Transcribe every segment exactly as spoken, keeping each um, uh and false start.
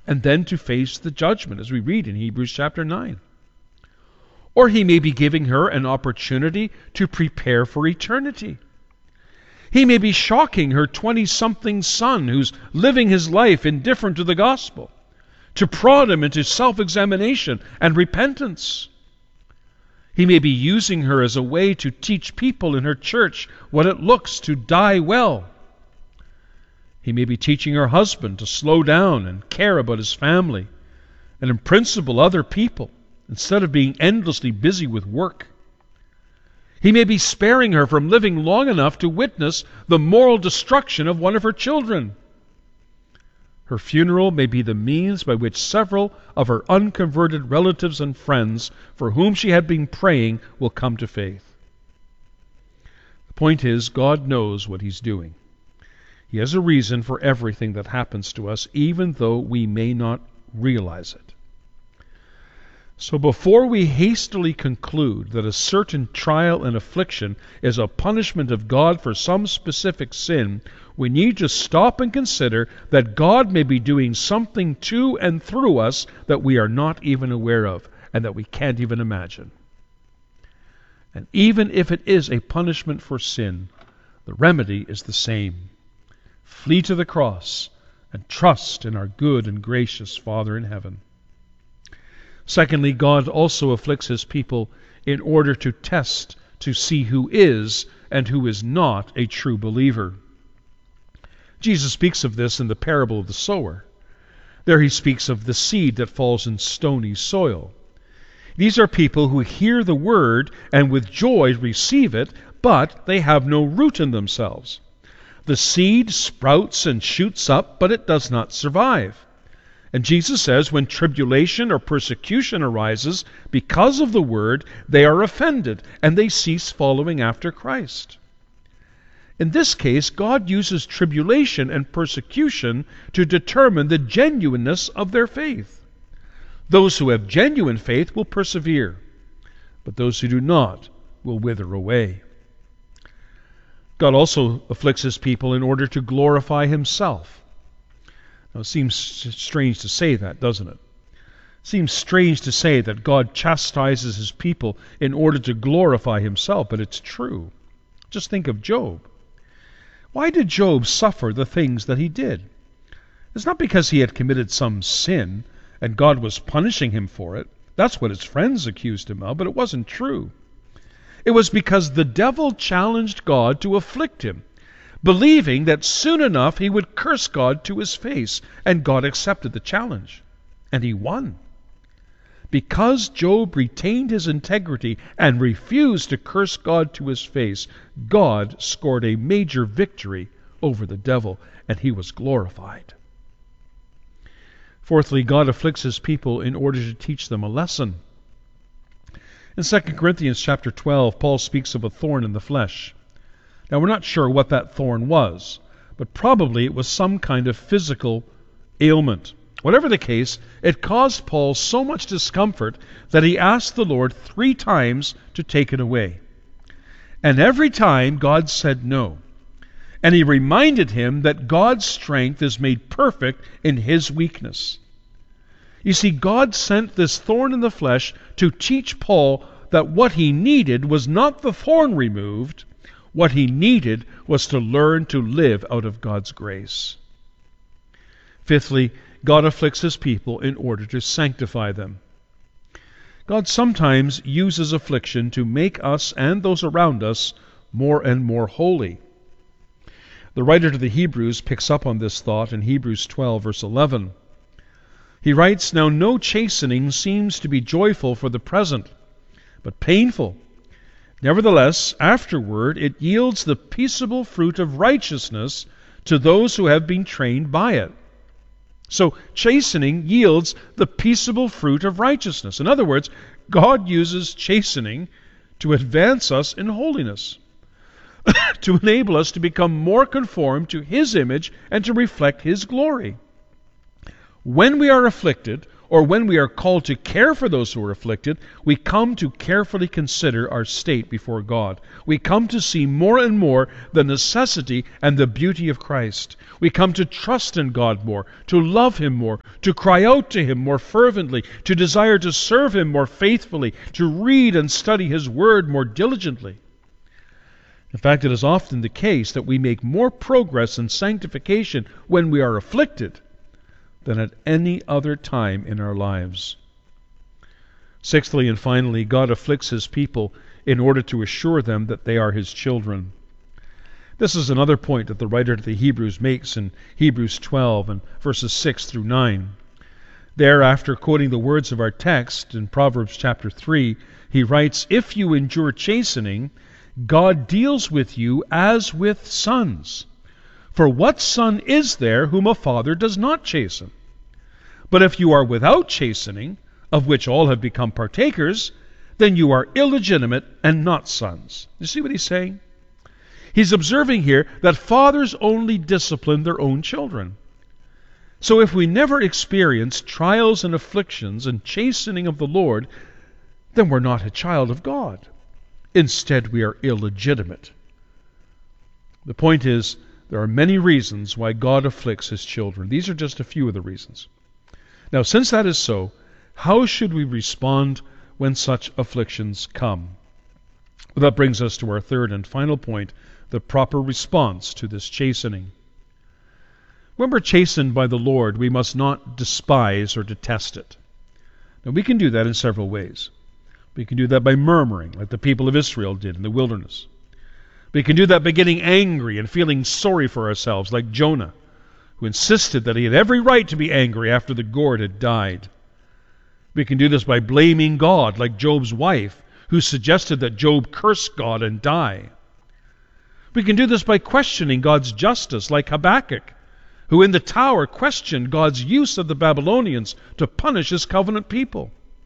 and then to face the judgment, as we read in Hebrews chapter nine. Or he may be giving her an opportunity to prepare for eternity. He may be shocking her twenty-something son who's living his life indifferent to the gospel, to prod him into self-examination and repentance. He may be using her as a way to teach people in her church what it looks to die well. He may be teaching her husband to slow down and care about his family, and in principle other people, instead of being endlessly busy with work. He may be sparing her from living long enough to witness the moral destruction of one of her children. Her funeral may be the means by which several of her unconverted relatives and friends for whom she had been praying will come to faith. The point is, God knows what He's doing. He has a reason for everything that happens to us, even though we may not realize it. So before we hastily conclude that a certain trial and affliction is a punishment of God for some specific sin, we need to stop and consider that God may be doing something to and through us that we are not even aware of and that we can't even imagine. And even if it is a punishment for sin, the remedy is the same. Flee to the cross and trust in our good and gracious Father in heaven. Secondly, God also afflicts His people in order to test, to see who is and who is not a true believer. Jesus speaks of this in the parable of the sower. There He speaks of the seed that falls in stony soil. These are people who hear the word and with joy receive it, but they have no root in themselves. The seed sprouts and shoots up, but it does not survive. And Jesus says when tribulation or persecution arises because of the word, they are offended and they cease following after Christ. In this case, God uses tribulation and persecution to determine the genuineness of their faith. Those who have genuine faith will persevere, but those who do not will wither away. God also afflicts His people in order to glorify Himself. Now, it seems strange to say that, doesn't it? It seems strange to say that God chastises His people in order to glorify Himself, but it's true. Just think of Job. Why did Job suffer the things that he did? It's not because he had committed some sin and God was punishing him for it. That's what his friends accused him of, but it wasn't true. It was because the devil challenged God to afflict him, believing that soon enough he would curse God to his face, and God accepted the challenge, and he won. Because Job retained his integrity and refused to curse God to his face, God scored a major victory over the devil, and he was glorified. Fourthly, God afflicts His people in order to teach them a lesson. In Second Corinthians chapter twelve, Paul speaks of a thorn in the flesh. Now, we're not sure what that thorn was, but probably it was some kind of physical ailment. Whatever the case, it caused Paul so much discomfort that he asked the Lord three times to take it away. And every time God said no. And he reminded him that God's strength is made perfect in his weakness. You see, God sent this thorn in the flesh to teach Paul that what he needed was not the thorn removed. What he needed was to learn to live out of God's grace. Fifthly, God afflicts His people in order to sanctify them. God sometimes uses affliction to make us and those around us more and more holy. The writer to the Hebrews picks up on this thought in Hebrews twelve, verse eleven. He writes, "Now no chastening seems to be joyful for the present, but painful. Nevertheless, afterward it yields the peaceable fruit of righteousness to those who have been trained by it." So chastening yields the peaceable fruit of righteousness. In other words, God uses chastening to advance us in holiness, to enable us to become more conformed to His image and to reflect His glory. When we are afflicted, or when we are called to care for those who are afflicted, we come to carefully consider our state before God. We come to see more and more the necessity and the beauty of Christ. We come to trust in God more, to love Him more, to cry out to Him more fervently, to desire to serve Him more faithfully, to read and study His Word more diligently. In fact, it is often the case that we make more progress in sanctification when we are afflicted than at any other time in our lives. Sixthly and finally, God afflicts His people in order to assure them that they are His children. This is another point that the writer to the Hebrews makes in Hebrews twelve and verses six through nine. There, after quoting the words of our text in Proverbs chapter three, he writes, "If you endure chastening, God deals with you as with sons. For what son is there whom a father does not chasten? But if you are without chastening, of which all have become partakers, then you are illegitimate and not sons." You see what he's saying? He's observing here that fathers only discipline their own children. So if we never experience trials and afflictions and chastening of the Lord, then we're not a child of God. Instead, we are illegitimate. The point is, there are many reasons why God afflicts His children. These are just a few of the reasons. Now, since that is so, how should we respond when such afflictions come? Well, that brings us to our third and final point, the proper response to this chastening. When we're chastened by the Lord, we must not despise or detest it. Now, we can do that in several ways. We can do that by murmuring, like the people of Israel did in the wilderness. We can do that by getting angry and feeling sorry for ourselves, like Jonah, who insisted that he had every right to be angry after the gourd had died. We can do this by blaming God, like Job's wife, who suggested that Job curse God and die. We can do this by questioning God's justice, like Habakkuk, who in the tower questioned God's use of the Babylonians to punish His covenant people.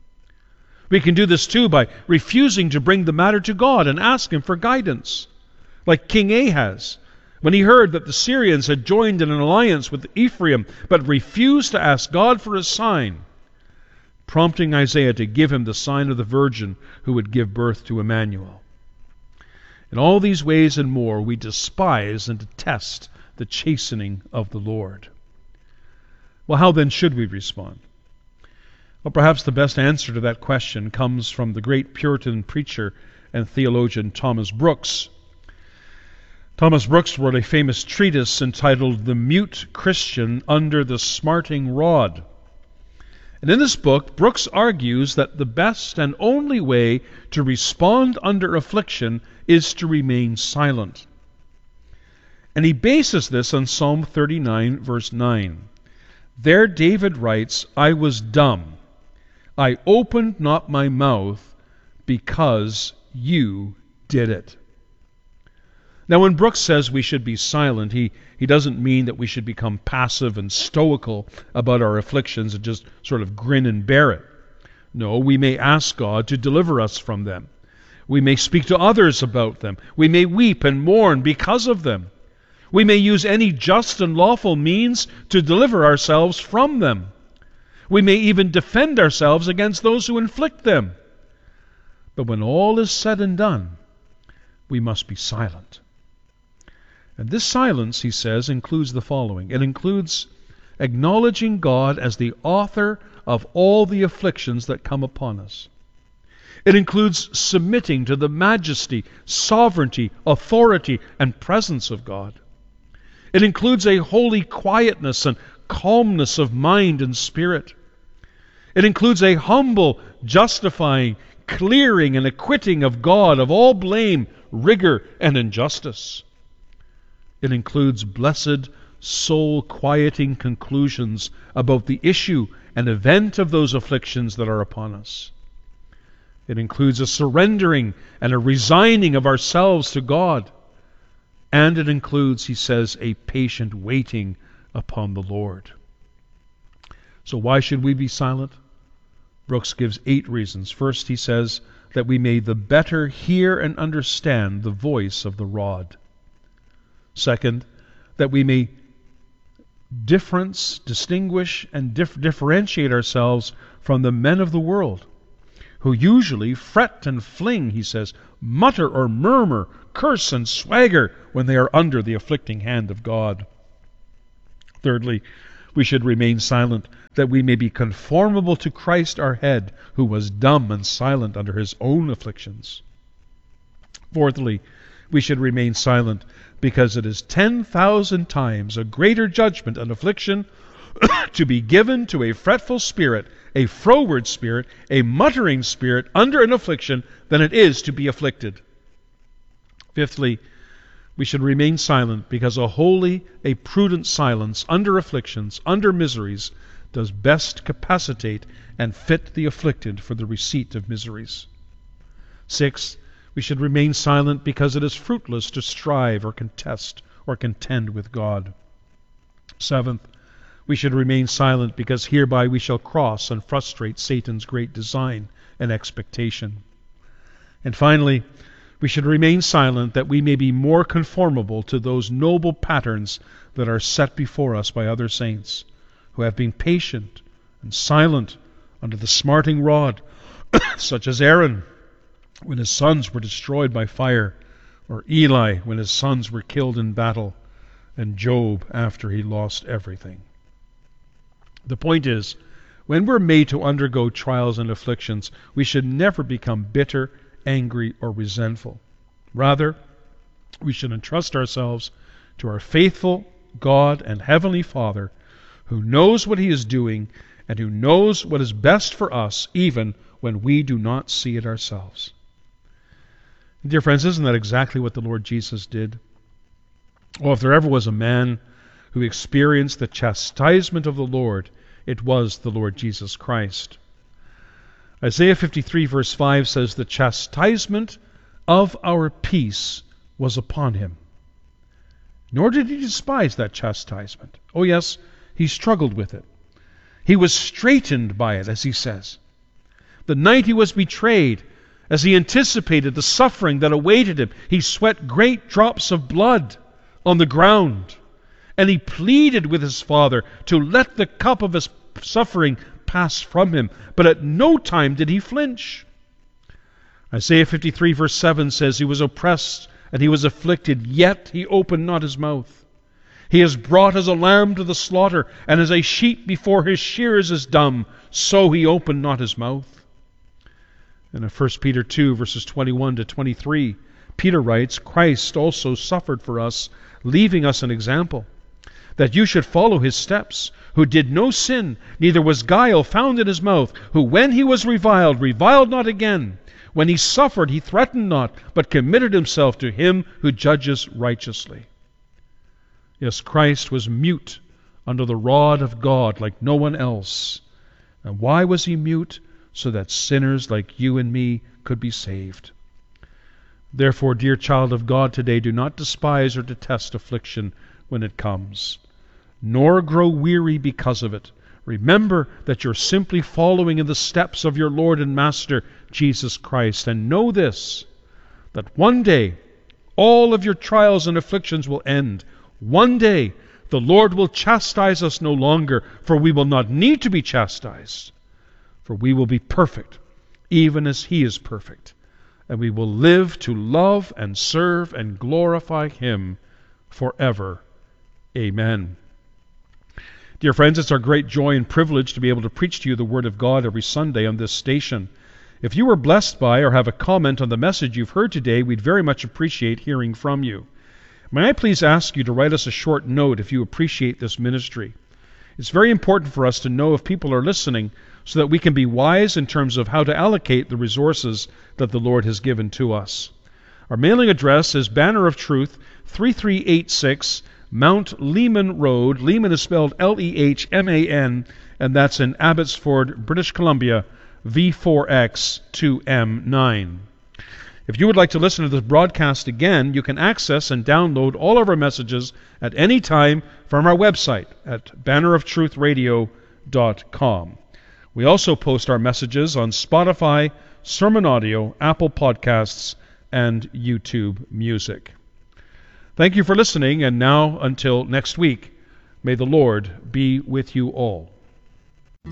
We can do this too by refusing to bring the matter to God and ask Him for guidance, like King Ahaz, when he heard that the Syrians had joined in an alliance with Ephraim, but refused to ask God for a sign, prompting Isaiah to give him the sign of the virgin who would give birth to Emmanuel. In all these ways and more, we despise and detest the chastening of the Lord. Well, how then should we respond? Well, perhaps the best answer to that question comes from the great Puritan preacher and theologian Thomas Brooks. Thomas Brooks wrote a famous treatise entitled "The Mute Christian Under the Smarting Rod." And in this book, Brooks argues that the best and only way to respond under affliction is to remain silent. And he bases this on Psalm thirty-nine, verse nine. There David writes, "I was dumb. I opened not my mouth because you did it." Now, when Brooks says we should be silent, he, he doesn't mean that we should become passive and stoical about our afflictions and just sort of grin and bear it. No, we may ask God to deliver us from them. We may speak to others about them. We may weep and mourn because of them. We may use any just and lawful means to deliver ourselves from them. We may even defend ourselves against those who inflict them. But when all is said and done, we must be silent. And this silence, he says, includes the following. It includes acknowledging God as the author of all the afflictions that come upon us. It includes submitting to the majesty, sovereignty, authority, and presence of God. It includes a holy quietness and calmness of mind and spirit. It includes a humble justifying, clearing, and acquitting of God of all blame, rigor, and injustice. It includes blessed, soul-quieting conclusions about the issue and event of those afflictions that are upon us. It includes a surrendering and a resigning of ourselves to God. And it includes, he says, a patient waiting upon the Lord. So why should we be silent? Brooks gives eight reasons. First, he says that we may the better hear and understand the voice of the rod. Second, that we may difference, distinguish, and dif- differentiate ourselves from the men of the world, who usually fret and fling, he says, mutter or murmur, curse and swagger when they are under the afflicting hand of God. Thirdly, we should remain silent, that we may be conformable to Christ our head, who was dumb and silent under his own afflictions. Fourthly, we should remain silent, because it is ten thousand times a greater judgment and affliction to be given to a fretful spirit, a froward spirit, a muttering spirit under an affliction, than it is to be afflicted. Fifthly, we should remain silent, because a holy, a prudent silence under afflictions, under miseries, does best capacitate and fit the afflicted for the receipt of miseries. Sixth, we should remain silent, because it is fruitless to strive or contest or contend with God. Seventh, we should remain silent, because hereby we shall cross and frustrate Satan's great design and expectation. And finally, we should remain silent, that we may be more conformable to those noble patterns that are set before us by other saints, who have been patient and silent under the smarting rod, such as Aaron when his sons were destroyed by fire, or Eli when his sons were killed in battle, and Job after he lost everything. The point is, when we're made to undergo trials and afflictions, we should never become bitter, angry, or resentful. Rather, we should entrust ourselves to our faithful God and Heavenly Father, who knows what He is doing and who knows what is best for us, even when we do not see it ourselves. Dear friends, isn't that exactly what the Lord Jesus did? Oh, if there ever was a man who experienced the chastisement of the Lord, it was the Lord Jesus Christ. Isaiah fifty-three verse five says, "The chastisement of our peace was upon him." Nor did he despise that chastisement. Oh yes, he struggled with it. He was straitened by it, as he says. The night he was betrayed, as he anticipated the suffering that awaited him, he sweat great drops of blood on the ground, and he pleaded with his Father to let the cup of his suffering pass from him, but at no time did he flinch. Isaiah fifty-three verse seven says, "He was oppressed and he was afflicted, yet he opened not his mouth. He is brought as a lamb to the slaughter, and as a sheep before his shearers is dumb, so he opened not his mouth." And in First Peter two verses twenty-one to twenty-three, Peter writes, "Christ also suffered for us, leaving us an example, that you should follow his steps, who did no sin, neither was guile found in his mouth, who when he was reviled, reviled not again. When he suffered, he threatened not, but committed himself to him who judges righteously." Yes, Christ was mute under the rod of God like no one else. And why was he mute? So that sinners like you and me could be saved. Therefore, dear child of God, today do not despise or detest affliction when it comes, nor grow weary because of it. Remember that you're simply following in the steps of your Lord and Master, Jesus Christ. And know this, that one day all of your trials and afflictions will end. One day the Lord will chastise us no longer, for we will not need to be chastised. For we will be perfect, even as He is perfect. And we will live to love and serve and glorify Him forever. Amen. Dear friends, it's our great joy and privilege to be able to preach to you the Word of God every Sunday on this station. If you were blessed by or have a comment on the message you've heard today, we'd very much appreciate hearing from you. May I please ask you to write us a short note if you appreciate this ministry. It's very important for us to know if people are listening so that we can be wise in terms of how to allocate the resources that the Lord has given to us. Our mailing address is Banner of Truth, three three eight six, Mount Lehman Road. Lehman is spelled L E H M A N, and that's in Abbotsford, British Columbia, V four X two M nine. If you would like to listen to this broadcast again, you can access and download all of our messages at any time from our website at banner of truth radio dot com. We also post our messages on Spotify, Sermon Audio, Apple Podcasts, and YouTube Music. Thank you for listening, and now until next week, May the Lord be with you all.